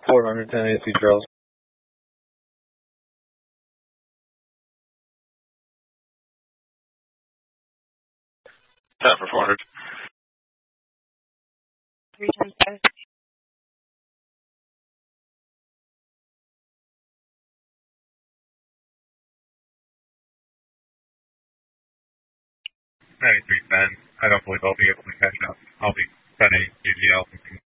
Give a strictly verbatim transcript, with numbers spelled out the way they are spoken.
four hundred ten A C Charles. ten for four hundred. three times five. ninety-three ten. I don't believe I'll be able to catch up. I'll be ten eight U G L.